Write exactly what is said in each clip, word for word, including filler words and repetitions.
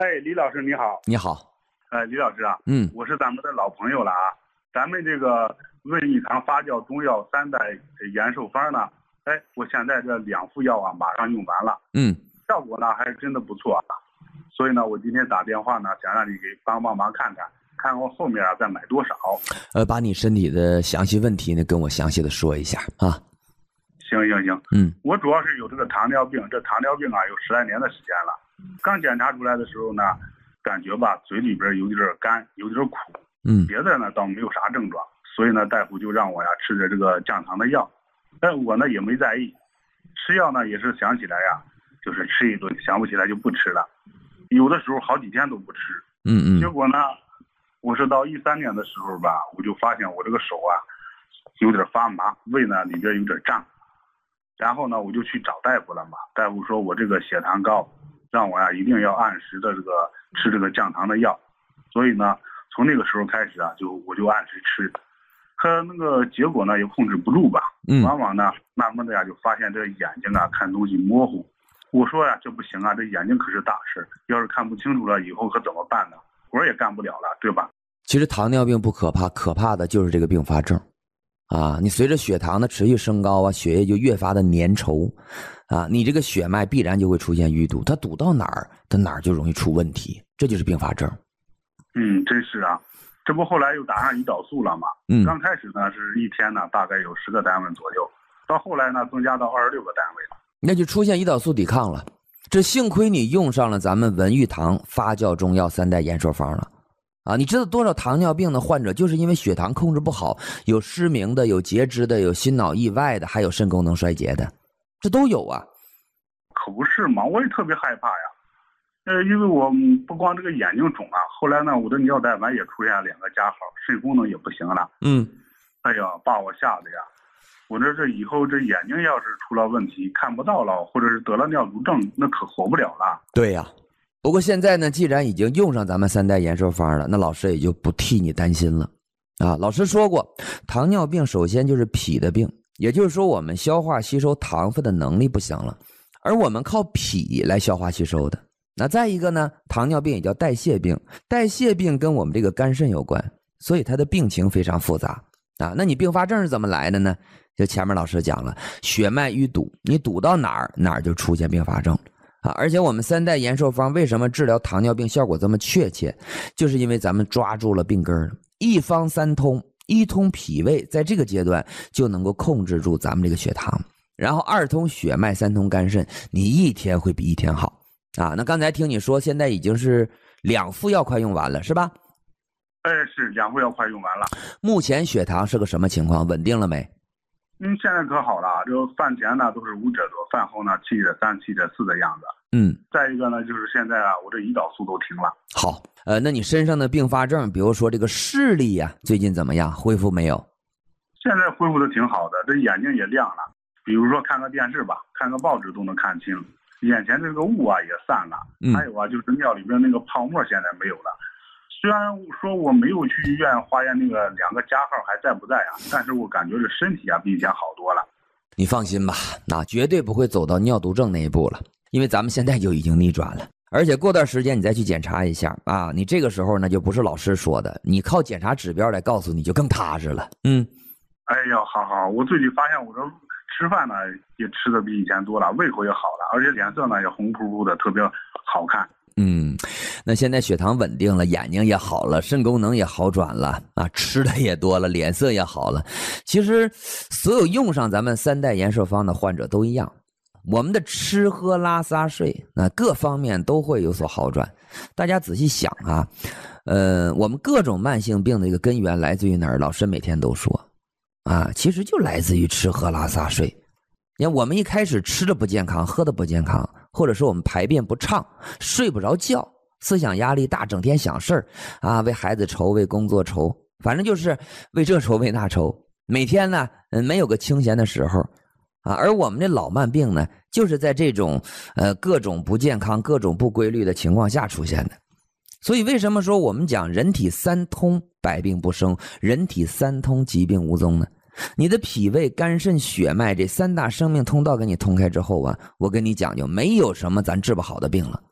哎，李老师你好。 你好。 呃，李老师啊， 嗯， 我是咱们的老朋友了啊。咱们这个润益堂发酵中药三代延寿方呢，哎，我现在这两副药啊，马上用完了， 嗯， 效果呢还是真的不错啊。所以呢，我今天打电话呢，想让你给帮帮忙看看，看我后面啊再买多少。 呃，把你身体的详细问题呢，跟我详细的说一下啊。 行行行， 嗯， 我主要是有这个糖尿病，这糖尿病啊有十来年的时间了。刚检查出来的时候呢，感觉吧嘴里边有点干，有点苦， 嗯， 别的呢倒没有啥症状，所以呢大夫就让我呀吃着这个降糖的药，但我呢也没在意，吃药呢也是想起来呀就是吃一顿，想不起来就不吃了，有的时候好几天都不吃。 嗯嗯， 结果呢，我是到一三年的时候吧，我就发现我这个手啊有点发麻，胃呢里边有点胀，然后呢我就去找大夫了嘛，大夫说我这个血糖高，让我呀一定要按时的这个吃这个降糖的药，所以呢从那个时候开始啊，就我就按时吃，可那个结果呢也控制不住吧， 嗯， 往往呢慢慢的呀就发现这眼睛啊看东西模糊，我说呀这不行啊，这眼睛可是大事，要是看不清楚了以后可怎么办呢？活也干不了了，对吧？ 其实糖尿病不可怕，可怕的就是这个并发症啊！你随着血糖的持续升高啊，血液就越发的粘稠啊，你这个血脉必然就会出现淤堵，它堵到哪儿，它哪儿就容易出问题，这就是并发症。 嗯，真是啊，这不后来又打上胰岛素了嘛？ 嗯， 刚开始呢是一天呢大概有十个单位左右，到后来呢增加到二十六个单位了， 那就出现胰岛素抵抗了。这幸亏你用上了咱们文玉堂发酵中药三代延寿方了啊！你知道多少糖尿病的患者就是因为血糖控制不好，有失明的，有截肢的，有心脑意外的，还有肾功能衰竭的，这都有啊。 可不是嘛，我也特别害怕呀。呃，因为我不光这个眼睛肿啊，后来呢我的尿袋丸也出现了两个加号，肾功能也不行了。 嗯， 哎呀，把我吓得呀！我这这以后这眼睛要是出了问题看不到了，或者是得了尿毒症，那可活不了了。 对呀，不过现在呢，既然已经用上咱们三代延寿方了，那老师也就不替你担心了啊。老师说过，糖尿病首先就是脾的病，也就是说我们消化吸收糖分的能力不行了，而我们靠脾来消化吸收的。那再一个呢，糖尿病也叫代谢病，代谢病跟我们这个肝肾有关，所以它的病情非常复杂啊。那你并发症是怎么来的呢？就前面老师讲了，血脉淤堵，你堵到哪儿，哪儿就出现并发症啊。而且我们三代延寿方为什么治疗糖尿病效果这么确切，就是因为咱们抓住了病根儿，一方三通，一通脾胃，在这个阶段就能够控制住咱们这个血糖，然后二通血脉，三通肝肾，你一天会比一天好啊。那刚才听你说现在已经是两副药快用完了是吧？ 哎，是两副药快用完了。 目前血糖是个什么情况？稳定了没？ 嗯，现在可好了，这饭前呢都是五点多，饭后呢七点三、七点四的样子。 嗯， 再一个呢，就是现在啊，我这胰岛素都停了。 好，呃，那你身上的并发症，比如说这个视力呀、啊，最近怎么样？恢复没有？ 现在恢复的挺好的，这眼睛也亮了。比如说看个电视吧，看个报纸都能看清，眼前这个雾啊也散了。 嗯， 还有啊，就是尿里边那个泡沫现在没有了。虽然说我没有去医院化验那个两个加号还在不在啊，但是我感觉这身体啊比以前好多了。 你放心吧，那绝对不会走到尿毒症那一步了，因为咱们现在就已经逆转了，而且过段时间你再去检查一下啊，你这个时候呢就不是老师说的，你靠检查指标来告诉你就更踏实了。嗯， 哎呀，好好，我最近发现我这吃饭呢也吃的比以前多了，胃口也好了，而且脸色呢也红扑扑的，特别好看。 嗯，那现在血糖稳定了，眼睛也好了，肾功能也好转了啊，吃的也多了，脸色也好了。其实所有用上咱们三代延寿方的患者都一样，我们的吃喝拉撒睡啊各方面都会有所好转。大家仔细想啊，呃，我们各种慢性病的一个根源来自于哪儿？老师每天都说啊，其实就来自于吃喝拉撒睡。你看我们一开始吃的不健康，喝的不健康，或者说我们排便不畅，睡不着觉，思想压力大，整天想事儿啊，为孩子愁，为工作愁，反正就是为这愁为那愁，每天呢嗯没有个清闲的时候啊。而我们这老慢病呢，就是在这种呃各种不健康、各种不规律的情况下出现的。所以为什么说我们讲人体三通百病不生，人体三通疾病无踪呢？你的脾胃肝肾血脉这三大生命通道给你通开之后啊，我跟你讲究，没有什么咱治不好的病了。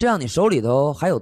这样你手里头还有